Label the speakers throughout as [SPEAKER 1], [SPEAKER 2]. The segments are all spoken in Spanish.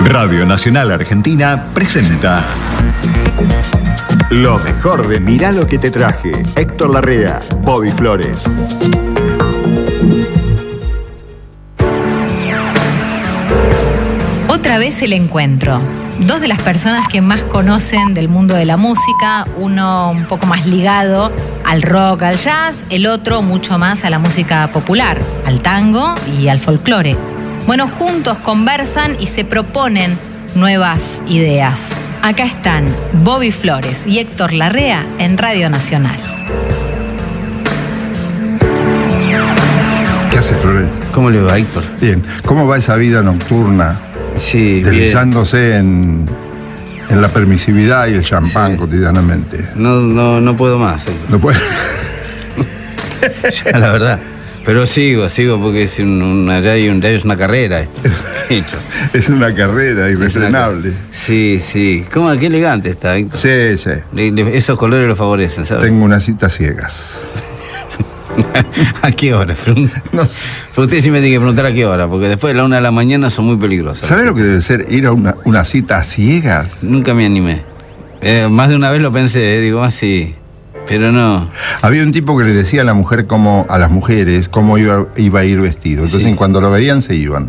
[SPEAKER 1] Radio Nacional Argentina presenta lo mejor de Mirá lo que te traje. Héctor Larrea, Bobby Flores.
[SPEAKER 2] Otra vez el encuentro. Dos de las personas que más conocen del mundo de la música, uno un poco más ligado al rock, al jazz, el otro mucho más a la música popular, al tango y al folclore. Bueno, juntos conversan y se proponen nuevas ideas. Acá están Bobby Flores y Héctor Larrea en Radio Nacional.
[SPEAKER 3] ¿Qué hace, Flores?
[SPEAKER 4] ¿Cómo le va, Héctor?
[SPEAKER 3] Bien. ¿Cómo va esa vida nocturna?
[SPEAKER 4] Sí,
[SPEAKER 3] deslizándose en la permisividad y el champán, sí, cotidianamente.
[SPEAKER 4] No puedo más, Héctor.
[SPEAKER 3] No puedo.
[SPEAKER 4] Ya, la verdad. Pero sigo porque es ya es una carrera esto.
[SPEAKER 3] Es una carrera irrefrenable.
[SPEAKER 4] Sí. Qué elegante está, Héctor.
[SPEAKER 3] Sí.
[SPEAKER 4] Esos colores lo favorecen, ¿sabes?
[SPEAKER 3] Tengo unas citas ciegas.
[SPEAKER 4] ¿A qué hora?
[SPEAKER 3] No sé.
[SPEAKER 4] Pero usted sí me tiene que preguntar a qué hora, porque después de la 1 de la mañana son muy peligrosas.
[SPEAKER 3] ¿Sabe lo que debe ser ir a una cita ciegas?
[SPEAKER 4] Nunca me animé. Más de una vez lo pensé, digo, sí. Pero no.
[SPEAKER 3] Había un tipo que le decía a la mujer a las mujeres cómo iba a ir vestido. Entonces, sí, cuando lo veían se iban.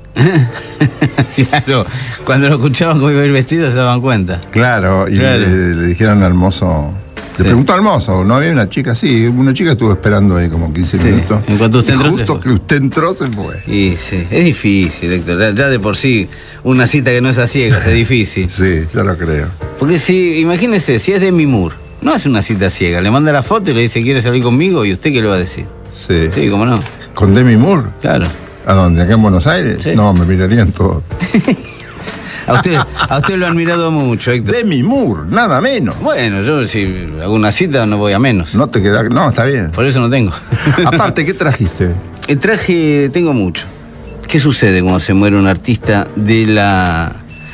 [SPEAKER 4] Claro, cuando lo escuchaban cómo iba a ir vestido se daban cuenta.
[SPEAKER 3] Claro, y
[SPEAKER 4] claro.
[SPEAKER 3] Le dijeron al mozo. Le preguntó al mozo, ¿no había una chica? Sí, una chica estuvo esperando ahí como 15 minutos.
[SPEAKER 4] En cuanto usted entró,
[SPEAKER 3] justo que usted entró, se fue.
[SPEAKER 4] Y sí, es difícil, Héctor. Ya de por sí, una cita que no es a ciegas es difícil.
[SPEAKER 3] Sí, ya lo creo.
[SPEAKER 4] Porque imagínese, si es Demi Moore, no hace una cita ciega, le manda la foto y le dice, ¿quiere salir conmigo? ¿Y usted qué le va a decir?
[SPEAKER 3] Sí,
[SPEAKER 4] ¿cómo no?
[SPEAKER 3] ¿Con Demi Moore?
[SPEAKER 4] Claro.
[SPEAKER 3] ¿A dónde? ¿Acá en Buenos Aires?
[SPEAKER 4] Sí.
[SPEAKER 3] No, me mirarían todos.
[SPEAKER 4] A usted lo han mirado mucho, Héctor.
[SPEAKER 3] Demi Moore, nada menos.
[SPEAKER 4] Bueno, yo si hago una cita no voy a menos.
[SPEAKER 3] No te queda. No, está bien.
[SPEAKER 4] Por eso no tengo.
[SPEAKER 3] Aparte, ¿qué trajiste?
[SPEAKER 4] Tengo mucho. ¿Qué sucede cuando se muere un artista de la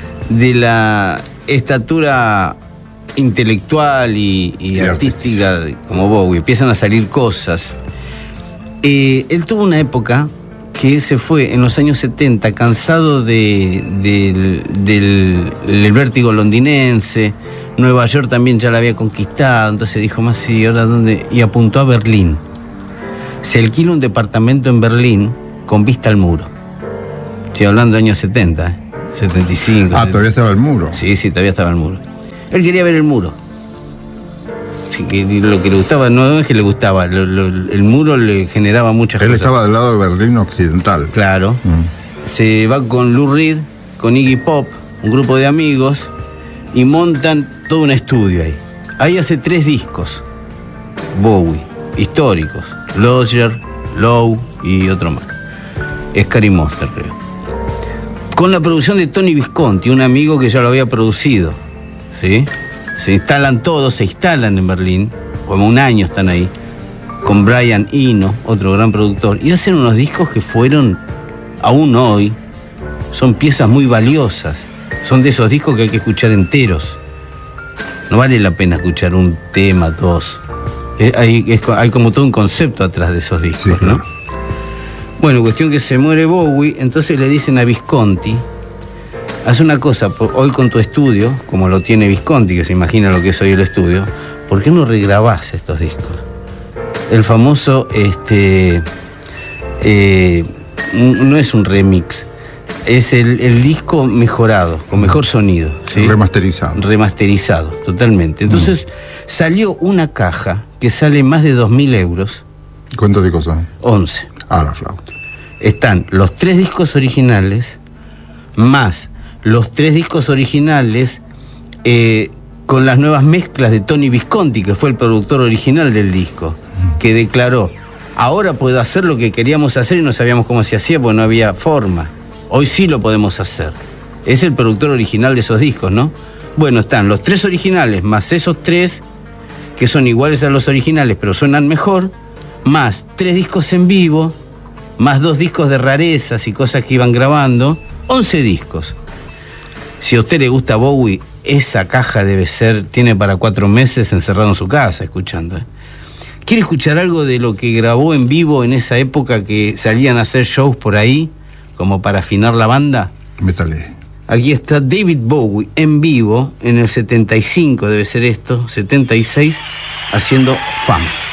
[SPEAKER 4] estatura intelectual y artística como Bowie? Empiezan a salir cosas. Él tuvo una época que se fue en los años 70 cansado del vértigo londinense. Nueva York también ya la había conquistado, entonces dijo, más sí, ¿ahora dónde? Y apuntó a Berlín. Se alquila un departamento en Berlín con vista al muro. Estoy hablando de años 70, 75.
[SPEAKER 3] Todavía estaba el muro.
[SPEAKER 4] Sí, todavía estaba el muro. Él quería ver el muro. Lo que le gustaba, no es que le gustaba, el muro le generaba muchas cosas.
[SPEAKER 3] Él estaba del lado de Berlín Occidental.
[SPEAKER 4] Claro. Se va con Lou Reed, con Iggy Pop, un grupo de amigos, y montan todo un estudio ahí. Ahí hace 3 discos, Bowie, históricos, Lodger, Low y otro más. Scary Monster, creo. Con la producción de Tony Visconti, un amigo que ya lo había producido, ¿sí? Se instalan en Berlín, como un año están ahí, con Brian Eno, otro gran productor, y hacen unos discos que fueron, aún hoy, son piezas muy valiosas. Son de esos discos que hay que escuchar enteros. No vale la pena escuchar un tema, 2. Hay como todo un concepto atrás de esos discos, sí, ¿no? Bueno, cuestión que se muere Bowie, entonces le dicen a Visconti, haz una cosa, hoy con tu estudio, como lo tiene Visconti, que se imagina lo que es hoy el estudio, ¿por qué no regrabás estos discos? El famoso, no es un remix, es el disco mejorado, con mejor sonido, ¿sí? Remasterizado, totalmente. Entonces, salió una caja que sale más de 2.000 euros.
[SPEAKER 3] ¿Cuántos discos son?
[SPEAKER 4] 11.
[SPEAKER 3] La flauta.
[SPEAKER 4] Están los 3 discos originales, más los 3 discos originales con las nuevas mezclas de Tony Visconti, que fue el productor original del disco, que declaró, ahora puedo hacer lo que queríamos hacer y no sabíamos cómo se hacía porque no había forma. Hoy sí lo podemos hacer. Es el productor original de esos discos, ¿no? Bueno, están los 3 originales, más esos 3 que son iguales a los originales, pero suenan mejor, más 3 discos en vivo, más 2 discos de rarezas y cosas que iban grabando, 11 discos. Si a usted le gusta Bowie, esa caja tiene para 4 meses encerrado en su casa escuchando. ¿Quiere escuchar algo de lo que grabó en vivo en esa época que salían a hacer shows por ahí, como para afinar la banda?
[SPEAKER 3] Métale.
[SPEAKER 4] Aquí está David Bowie en vivo en el 75, debe ser esto, 76, haciendo Fama.